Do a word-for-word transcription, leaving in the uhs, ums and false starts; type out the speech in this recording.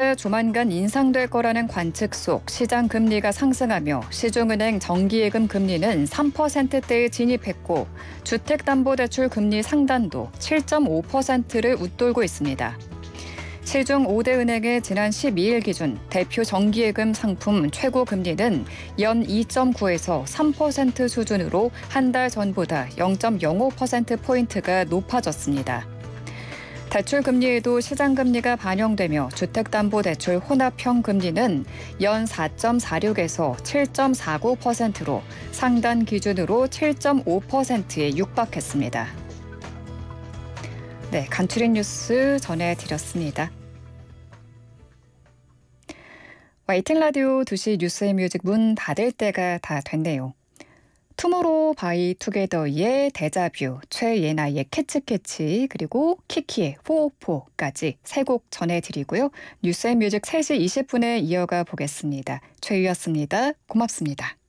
금리가 조만간 인상될 거라는 관측 속 시장 금리가 상승하며 시중은행 정기예금 금리는 삼 퍼센트대에 진입했고 주택담보대출 금리 상단도 칠 점 오 퍼센트를 웃돌고 있습니다. 시중 오 대 은행의 지난 십이 일 기준 대표 정기예금 상품 최고 금리는 연 이 점 구에서 삼 퍼센트 수준으로 한 달 전보다 영 점 영오 퍼센트포인트가 높아졌습니다. 대출 금리에도 시장 금리가 반영되며 주택담보대출 혼합형 금리는 연 사 점 사육에서 칠 점 사구 퍼센트로 상단 기준으로 칠 점 오 퍼센트에 육박했습니다. 네, 간추린 뉴스 전해드렸습니다. 웨이팅 라디오 두 시 뉴스앤뮤직 문 닫을 때가 다 됐네요. 투모로우 바이 투게더의 데자뷰, 최예나의 캐치캐치, 그리고 키키의 포오포까지 세 곡 전해드리고요. 뉴스앤뮤직 세 시 이십 분에 이어가 보겠습니다. 최유였습니다. 고맙습니다.